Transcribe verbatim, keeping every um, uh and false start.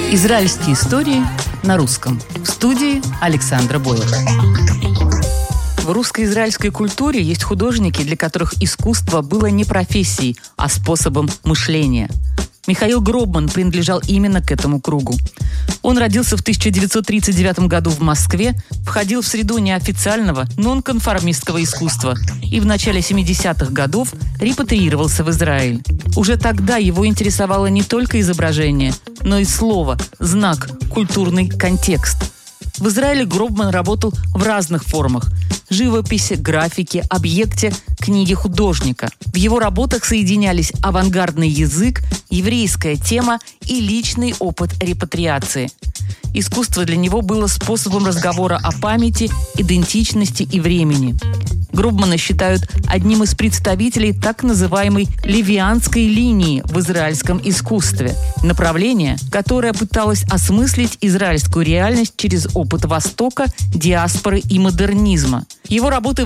Израильские истории на русском. В студии Александра Бойлер. В русско-израильской культуре есть художники, для которых искусство было не профессией, а способом мышления. Михаил Гробман принадлежал именно к этому кругу. Он родился в тысяча девятьсот тридцать девятом году в Москве, входил в среду неофициального, нонконформистского искусства и в начале семидесятых годов репатриировался в Израиль. Уже тогда его интересовало не только изображение, но и слово, знак, культурный контекст. В Израиле Гробман работал в разных формах – живописи, графике, объекте, книге художника. В его работах соединялись авангардный язык, еврейская тема и личный опыт репатриации. Искусство для него было способом разговора о памяти, идентичности и времени. Гробмана считают одним из представителей так называемой левианской линии в израильском искусстве. Направление, которое пыталось осмыслить израильскую реальность через опыт Востока, диаспоры и модернизма. Его работы